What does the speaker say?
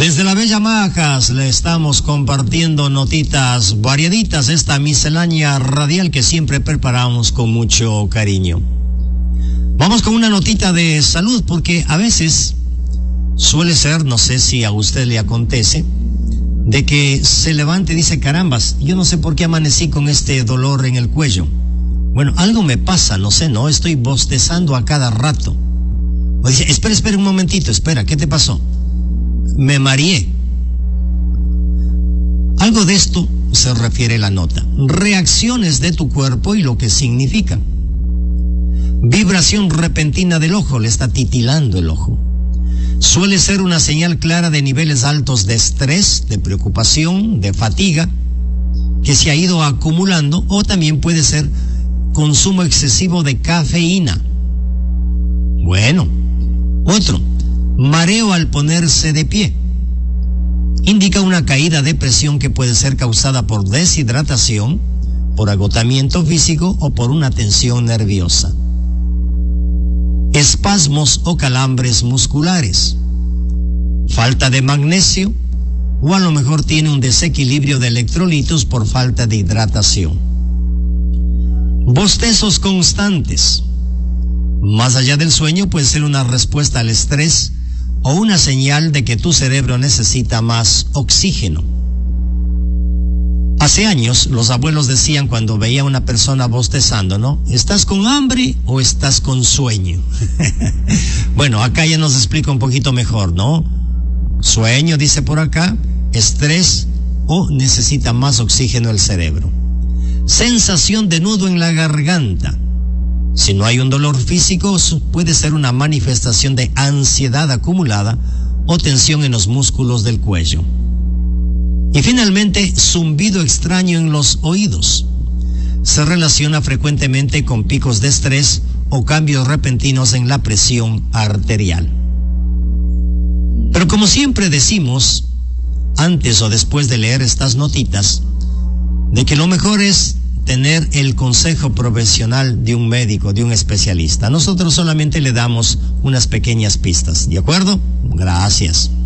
Desde la Bella Macas le estamos compartiendo notitas variaditas, esta miscelánea radial que siempre preparamos con mucho cariño. Vamos con una notita de salud, porque a veces suele ser, no sé si a usted le acontece, de que se levante y dice, carambas, yo no sé por qué amanecí con este dolor en el cuello. Bueno, algo me pasa, no sé, no, estoy bostezando a cada rato. O dice, espera un momentito, espera, ¿qué te pasó? Me mareé. Algo de esto se refiere la nota. Reacciones de tu cuerpo y lo que significa. Vibración repentina del ojo, le está titilando el ojo. Suele ser una señal clara de niveles altos de estrés, de preocupación, de fatiga, que se ha ido acumulando, o también puede ser consumo excesivo de cafeína. Bueno, otro, mareo al ponerse de pie. Indica una caída de presión que puede ser causada por deshidratación, por agotamiento físico o por una tensión nerviosa. Espasmos o calambres musculares, falta de magnesio, o a lo mejor tiene un desequilibrio de electrolitos por falta de hidratación. Bostezos constantes. Más allá del sueño, puede ser una respuesta al estrés o una señal de que tu cerebro necesita más oxígeno. Hace años, los abuelos decían cuando veía a una persona bostezando, ¿no? ¿Estás con hambre o estás con sueño? Bueno, acá ya nos explica un poquito mejor, ¿no? Sueño, dice por acá, estrés o necesita más oxígeno el cerebro. Sensación de nudo en la garganta. Si no hay un dolor físico, puede ser una manifestación de ansiedad acumulada o tensión en los músculos del cuello. Y finalmente, zumbido extraño en los oídos. Se relaciona frecuentemente con picos de estrés o cambios repentinos en la presión arterial. Pero como siempre decimos, antes o después de leer estas notitas, de que lo mejor es tener el consejo profesional de un médico, de un especialista. Nosotros solamente le damos unas pequeñas pistas, ¿de acuerdo? Gracias.